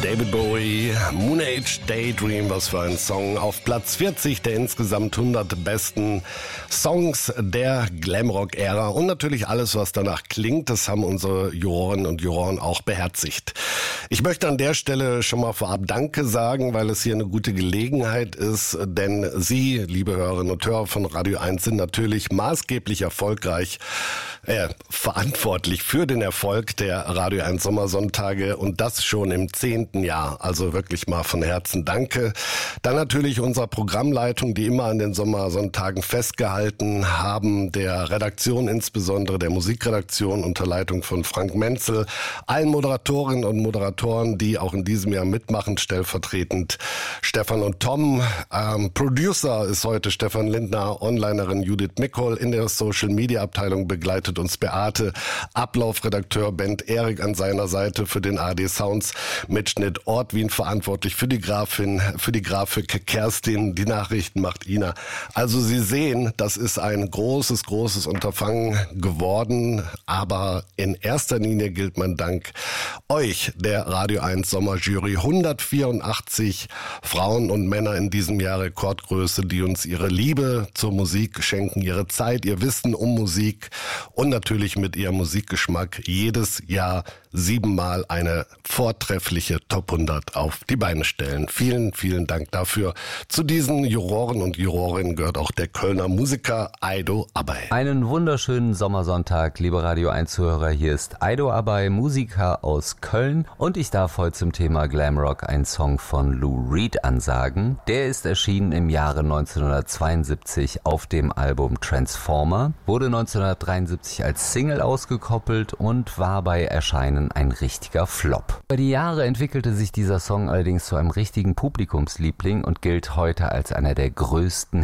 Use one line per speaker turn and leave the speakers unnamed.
David Bowie, Moon Age Daydream, was für ein Song. Auf Platz 40 der insgesamt 100 besten Songs der Glamrock-Ära. Und natürlich alles, was danach klingt, das haben unsere Juroren und Juroren auch beherzigt. Ich möchte an der Stelle schon mal vorab Danke sagen, weil es hier eine gute Gelegenheit ist, denn Sie, liebe Hörerinnen und Hörer von Radio 1, sind natürlich maßgeblich verantwortlich für den Erfolg der Radio 1 Sommersonntage und das schon im 10. Jahr. Also wirklich mal von Herzen Danke. Dann natürlich unserer Programmleitung, die immer an den Sommersonntagen festgehalten haben, der Redaktion, insbesondere der Musikredaktion unter Leitung von Frank Menzel, allen Moderatorinnen und Moderatoren, die auch in diesem Jahr mitmachen, stellvertretend Stefan und Tom. Producer ist heute Stefan Lindner, Onlinerin Judith Mickol, in der Social-Media-Abteilung begleitet uns Beate, Ablaufredakteur Bent Erik an seiner Seite für den ARD Sounds, Mitschnitt Ortwin verantwortlich für die Grafik Kerstin, die Nachrichten macht Ina. Also Sie sehen, das ist ein großes Unterfangen geworden, aber in erster Linie gilt mein Dank euch, der Radio 1 Sommerjury. 184 Frauen und Männer in diesem Jahr Rekordgröße, die uns ihre Liebe zur Musik schenken, ihre Zeit, ihr Wissen um Musik und natürlich mit ihrem Musikgeschmack jedes Jahr 7-mal eine vortreffliche Top 100 auf die Beine stellen. Vielen, vielen Dank dafür. Zu diesen Juroren und Jurorinnen gehört auch der Kölner Musiker Aido Abay.
Einen wunderschönen Sommersonntag, liebe Radio 1-Zuhörer. Hier ist Aido Abay, Musiker aus Köln. Und ich darf heute zum Thema Glamrock einen Song von Lou Reed ansagen. Der ist erschienen im Jahre 1972 auf dem Album Transformer, wurde 1973 als Single ausgekoppelt und war bei Erscheinen ein richtiger Flop. Über die Jahre entwickelte sich dieser Song allerdings zu einem richtigen Publikumsliebling und gilt heute als einer der größten